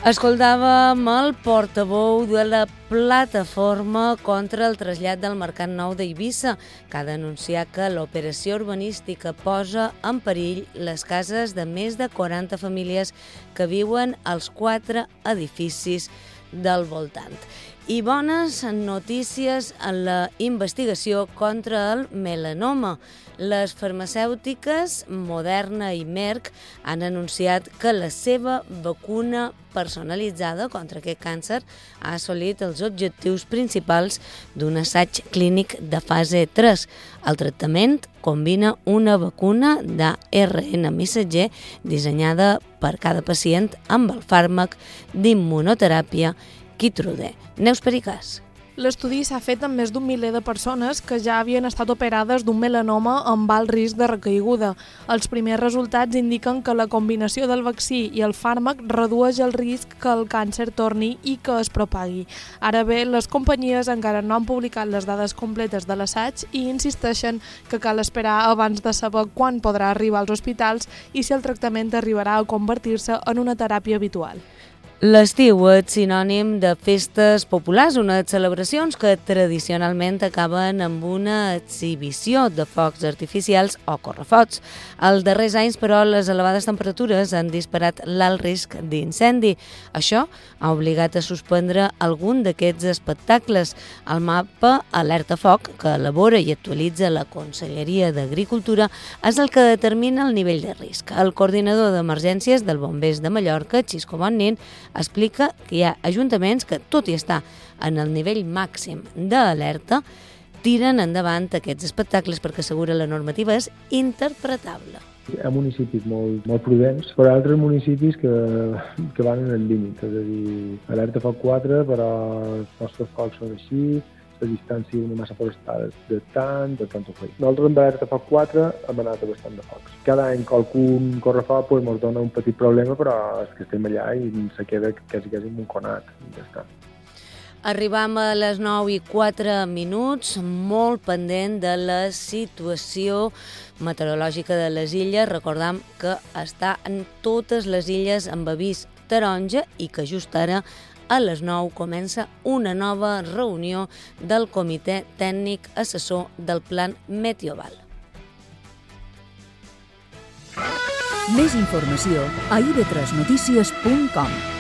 Escoltàvem el portaveu de la plataforma contra el trasllat del Mercat Nou d'Eivissa, que ha denunciat que l'operació urbanística posa en perill les cases de més de 40 famílies que viuen als 4 edificis del voltant. I bones notícies en la investigació contra el melanoma. Les farmacèutiques Moderna i Merck han anunciat que la seva vacuna personalitzada contra aquest càncer ha assolit els objectius principals d'un assaig clínic de fase 3. El tractament combina una vacuna d'ARN missatger dissenyada per cada pacient amb el fàrmac d'immunoteràpia Keytruda. Neus Pericàs. L'estudi s'ha fet amb més d'1 miler de persones que ja havien estat operades d'un melanoma amb alt risc de recaiguda. Els primers resultats indiquen que la combinació del vaccí i el fàrmac redueix el risc que el càncer torni i que es propagui. Ara bé, les companyies encara no han publicat les dades completes de l'assaig i insisteixen que cal esperar abans de saber quan podrà arribar als hospitals i si el tractament arribarà a convertir-se en una teràpia habitual. L'estiu és sinònim de festes populars, unes celebracions que tradicionalment acaben amb una exhibició de focs artificials o correfocs. Els darrers anys, però, les elevades temperatures han disparat l'alt risc d'incendi. Això ha obligat a suspendre algun d'aquests espectacles. El mapa Alerta Foc, que elabora i actualitza la Conselleria d'Agricultura, és el que determina el nivell de risc. El coordinador d'emergències del Bombers de Mallorca, Xisco Bonnin, explica que hi ha ajuntaments que, tot i estar en el nivell màxim d'alerta, tiren endavant aquests espectacles perquè assegura la normativa és interpretable. Hi ha municipis molt prudents, però altres municipis que van en el límit, és a dir, alerta foc 4, però els nostres focs són així, la distància d'una massa forestal de tant o feia. Nosaltres amb alerta foc 4 hem anat a bastant de focs. Cada any qualcun correfoc ens dona un petit problema, però és que estem allà i se queda quasi amb un conat i ja està. Arribam a les 9:04, molt pendent de la situació meteorològica de les illes. Recordam que està en totes les illes amb avís taronja i que just ara a les 9 comença una nova reunió del Comitè Tècnic Assessor del Plan Metioval. Més informació a ib3notícies.com.